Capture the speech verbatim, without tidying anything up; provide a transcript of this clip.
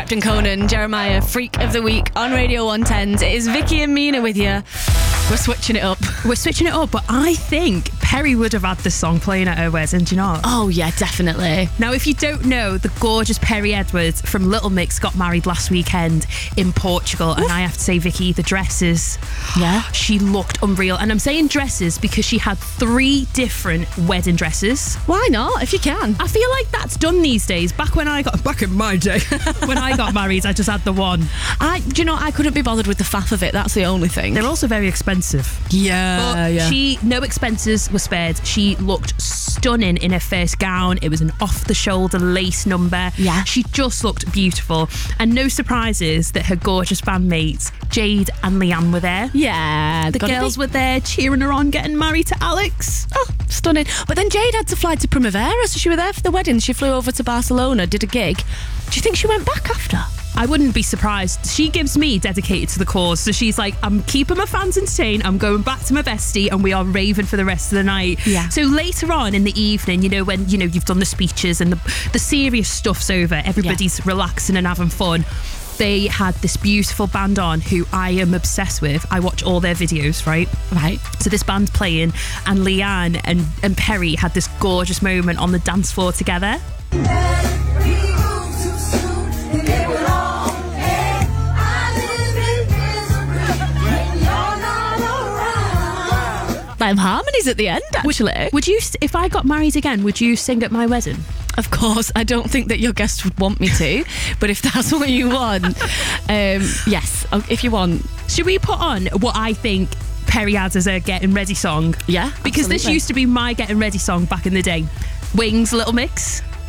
Captain Conan, Jeremiah, Freak of the Week on Radio one tens. It is Vicky and Mina with you. We're switching it up. We're switching it up, but I think Perry would have had this song playing at her wedding, do you know? Oh, yeah, definitely. Now, if you don't know, the gorgeous Perry Edwards from Little Mix got married last weekend in Portugal. Oof. And I have to say, Vicky, the dresses, yeah, she looked unreal. And I'm saying dresses because she had three different wedding dresses. Why not, if you can? I feel like that's done these days. Back when I got, back in my day, when I got married, I just had the one. I, do you know, I couldn't be bothered with the faff of it. That's the only thing. They're also very expensive. Yeah, but yeah. She, no expenses were spared. She looked stunning in her first gown. It was an off-the-shoulder lace number. Yeah. She just looked beautiful. And no surprises that her gorgeous bandmates, Jade and Leanne, were there. Yeah. The girls be. were there cheering her on, getting married to Alex. Oh, stunning. But then Jade had to fly to Primavera, so she was there for the wedding. She flew over to Barcelona, did a gig. Do you think she went back after? I wouldn't be surprised. She gives me dedicated to the cause. So she's like, I'm keeping my fans entertained. I'm going back to my bestie and we are raving for the rest of the night. Yeah. So later on in the evening, you know, when, you know, you've done the speeches and the, the serious stuff's over, everybody's yeah. relaxing and having fun. They had this beautiful band on who I am obsessed with. I watch all their videos, right? Right. So this band's playing and Leanne and, and Perry had this gorgeous moment on the dance floor together. Them harmonies at the end, actually. Would, would you, if I got married again, would you sing at my wedding? Of course. I don't think that your guests would want me to, but if that's what you want, um, yes, if you want. Should we put on what I think Perry has as a getting ready song? Yeah, because absolutely. This used to be my getting ready song back in the day. Wings, Little Mix.